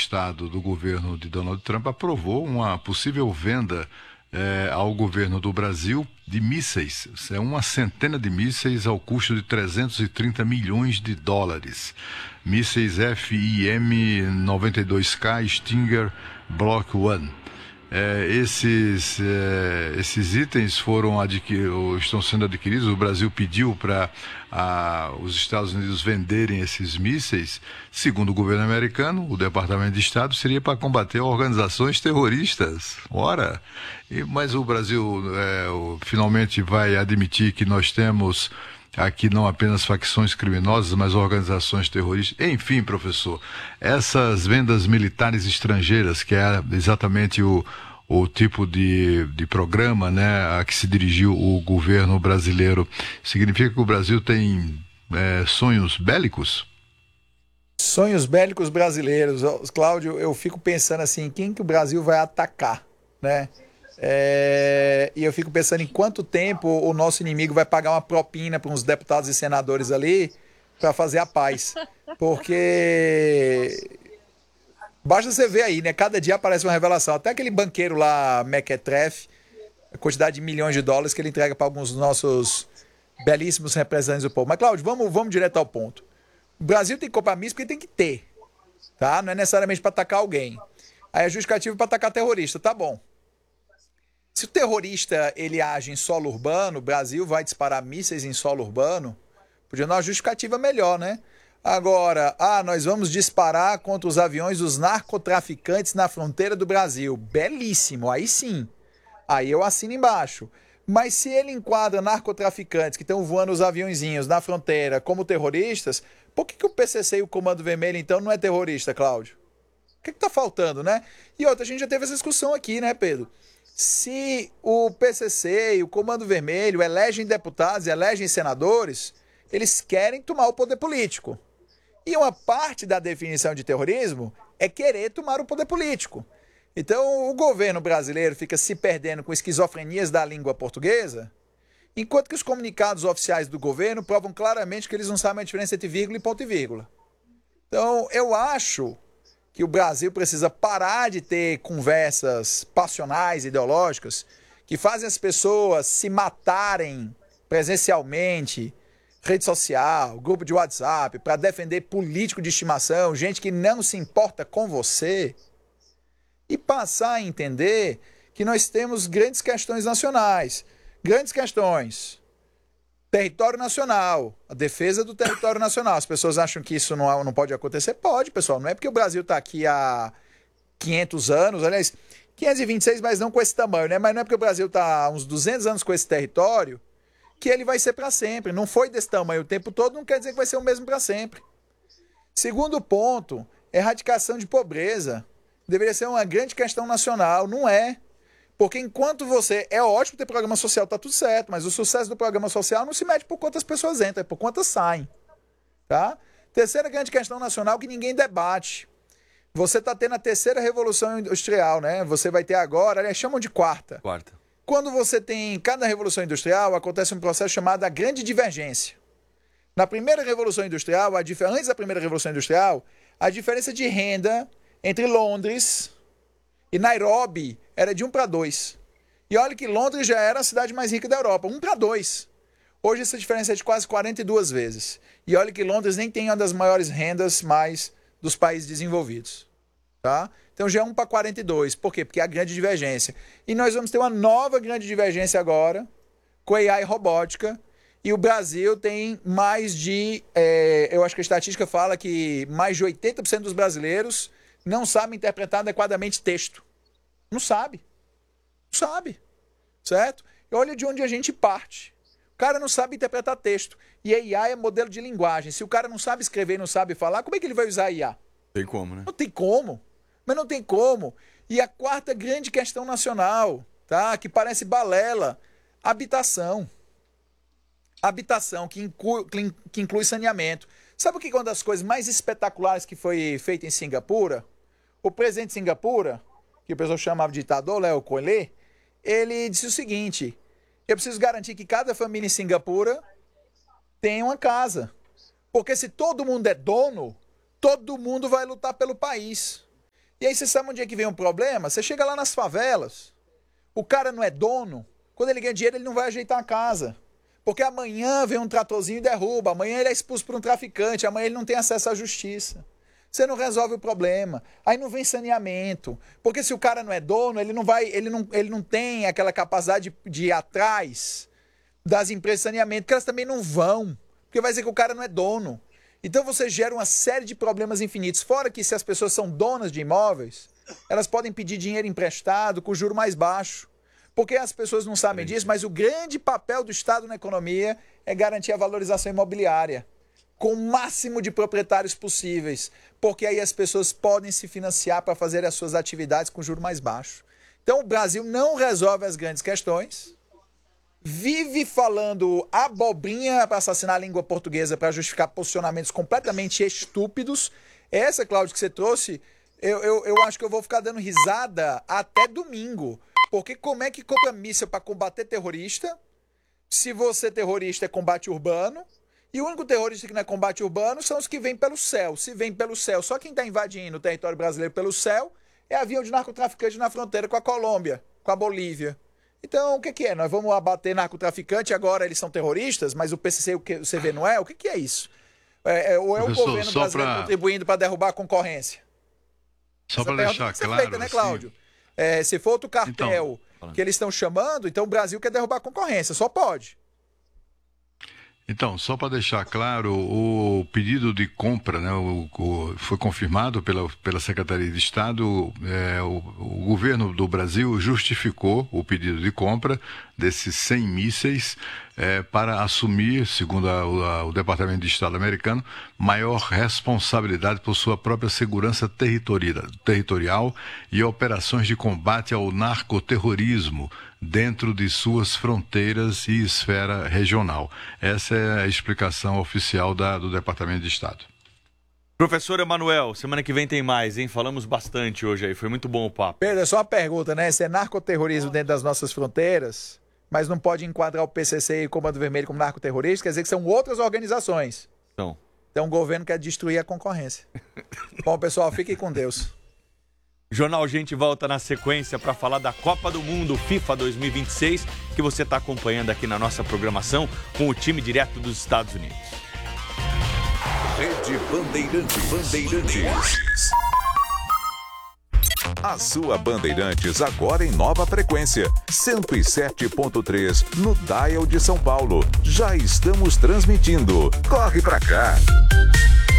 Estado do governo de Donald Trump aprovou uma possível venda ao governo do Brasil de mísseis. É uma centena de mísseis ao custo de 330 milhões de dólares. Mísseis FIM-92K Stinger Block 1. Esses itens estão sendo adquiridos. O Brasil pediu para os Estados Unidos venderem esses mísseis. Segundo o governo americano, o Departamento de Estado seria para combater organizações terroristas. Ora, mas o Brasil finalmente vai admitir que nós temos aqui não apenas facções criminosas, mas organizações terroristas. Enfim, professor, essas vendas militares estrangeiras, que é exatamente o tipo de programa, né, a que se dirigiu o governo brasileiro, significa que o Brasil tem sonhos bélicos? Sonhos bélicos brasileiros. Cláudio, eu fico pensando assim, quem que o Brasil vai atacar, né? E eu fico pensando em quanto tempo o nosso inimigo vai pagar uma propina para uns deputados e senadores ali para fazer a paz. Porque basta você ver aí, né? Cada dia aparece uma revelação. Até aquele banqueiro lá, Mequetrefe, a quantidade de milhões de dólares que ele entrega para alguns dos nossos belíssimos representantes do povo. Mas, Cláudio, vamos direto ao ponto. O Brasil tem que comprar míssil porque tem que ter, tá? Não é necessariamente para atacar alguém. Aí é justificativo para atacar terrorista, tá bom. Se o terrorista ele age em solo urbano, o Brasil vai disparar mísseis em solo urbano, podia dar uma justificativa melhor, né? Agora, nós vamos disparar contra os aviões dos narcotraficantes na fronteira do Brasil. Belíssimo, aí sim. Aí eu assino embaixo. Mas se ele enquadra narcotraficantes que estão voando os aviõezinhos na fronteira como terroristas, por que o PCC e o Comando Vermelho, então, não é terrorista, Cláudio? O que está faltando, né? E outra, a gente já teve essa discussão aqui, né, Pedro? Se o PCC e o Comando Vermelho elegem deputados e elegem senadores, eles querem tomar o poder político. E uma parte da definição de terrorismo é querer tomar o poder político. Então, o governo brasileiro fica se perdendo com esquizofrenias da língua portuguesa, enquanto que os comunicados oficiais do governo provam claramente que eles não sabem a diferença entre vírgula e ponto e vírgula. Então, eu acho que o Brasil precisa parar de ter conversas passionais, ideológicas, que fazem as pessoas se matarem presencialmente, rede social, grupo de WhatsApp, para defender político de estimação, gente que não se importa com você, e passar a entender que nós temos grandes questões nacionais, grandes questões. Território nacional, a defesa do território nacional. As pessoas acham que isso não pode acontecer? Pode, pessoal. Não é porque o Brasil está aqui há 500 anos, aliás, 526, mas não com esse tamanho, né? Mas não é porque o Brasil está há uns 200 anos com esse território que ele vai ser para sempre. Não foi desse tamanho o tempo todo, não quer dizer que vai ser o mesmo para sempre. Segundo ponto, erradicação de pobreza. Deveria ser uma grande questão nacional, não é? Porque enquanto você... É ótimo ter programa social, tá tudo certo, mas o sucesso do programa social não se mede por quantas pessoas entram, é por quantas saem. Tá? Terceira grande questão nacional que ninguém debate. Você está tendo a terceira revolução industrial, né? Você vai ter agora, aliás, chamam de quarta. Quarta. Quando você tem cada revolução industrial, acontece um processo chamado a grande divergência. Na primeira revolução industrial, antes da primeira revolução industrial, a diferença de renda entre Londres e Nairobi era de 1 para 2. E olha que Londres já era a cidade mais rica da Europa, 1 para 2. Hoje essa diferença é de quase 42 vezes. E olha que Londres nem tem uma das maiores rendas mais dos países desenvolvidos. Tá? Então já é 1 para 42. Por quê? Porque é a grande divergência. E nós vamos ter uma nova grande divergência agora, com AI e robótica. E o Brasil tem mais de... eu acho que a estatística fala que mais de 80% dos brasileiros não sabem interpretar adequadamente texto. Não sabe. Não sabe. Certo? E olha de onde a gente parte. O cara não sabe interpretar texto. E a IA é modelo de linguagem. Se o cara não sabe escrever e não sabe falar, como é que ele vai usar a IA? Tem como, né? Não tem como. Mas não tem como. E a quarta grande questão nacional, tá? Que parece balela, habitação. Habitação, que inclui saneamento. Sabe o que é uma das coisas mais espetaculares que foi feita em Singapura? O presidente de Singapura, que o pessoal chamava de ditador, Léo Collet, ele disse o seguinte: eu preciso garantir que cada família em Singapura tenha uma casa. Porque se todo mundo é dono, todo mundo vai lutar pelo país. E aí você sabe onde é que vem o problema? Você chega lá nas favelas, o cara não é dono, quando ele ganha dinheiro ele não vai ajeitar a casa. Porque amanhã vem um tratorzinho e derruba, amanhã ele é expulso por um traficante, amanhã ele não tem acesso à justiça. Você não resolve o problema. Aí não vem saneamento. Porque se o cara não é dono, ele não tem aquela capacidade de ir atrás das empresas de saneamento, que elas também não vão. Porque vai dizer que o cara não é dono. Então você gera uma série de problemas infinitos. Fora que se as pessoas são donas de imóveis, elas podem pedir dinheiro emprestado com juro mais baixo. Porque as pessoas não sabem disso, mas o grande papel do Estado na economia é garantir a valorização imobiliária, com o máximo de proprietários possíveis, porque aí as pessoas podem se financiar para fazer as suas atividades com juro mais baixo. Então o Brasil não resolve as grandes questões, vive falando abobrinha para assassinar a língua portuguesa para justificar posicionamentos completamente estúpidos. Essa, Cláudio, que você trouxe, eu acho que eu vou ficar dando risada até domingo, porque como é que compra míssil para combater terrorista, se você terrorista é combate urbano, e o único terrorista que não é combate urbano são os que vêm pelo céu. Se vem pelo céu, só quem está invadindo o território brasileiro pelo céu é avião de narcotraficante na fronteira com a Colômbia, com a Bolívia. Então, o que é? Nós vamos abater narcotraficante, agora eles são terroristas, mas o PCC e o CV não é? O que é isso? Ou é o governo brasileiro contribuindo para derrubar a concorrência? Só para deixar claro... feita, né, Cláudio? Se for outro cartel que eles estão chamando, então o Brasil quer derrubar a concorrência, só pode. Então, só para deixar claro, o pedido de compra, né, foi confirmado pela Secretaria de Estado, o governo do Brasil justificou o pedido de compra desses 100 mísseis para assumir, segundo o Departamento de Estado americano, maior responsabilidade por sua própria segurança territorial e operações de combate ao narcoterrorismo dentro de suas fronteiras e esfera regional. Essa é a explicação oficial do Departamento de Estado. Professor Emanuel, semana que vem tem mais, hein? Falamos bastante hoje aí, foi muito bom o papo. Pedro, é só uma pergunta, né? Se é narcoterrorismo dentro das nossas fronteiras, mas não pode enquadrar o PCC e o Comando Vermelho como narcoterrorista, quer dizer que são outras organizações. Então o governo quer destruir a concorrência. Bom, pessoal, fiquem com Deus. Jornal Gente volta na sequência para falar da Copa do Mundo FIFA 2026, que você está acompanhando aqui na nossa programação com o time direto dos Estados Unidos. Rede Bandeirantes. A sua Bandeirantes agora em nova frequência, 107.3 no dial de São Paulo. Já estamos transmitindo. Corre pra cá!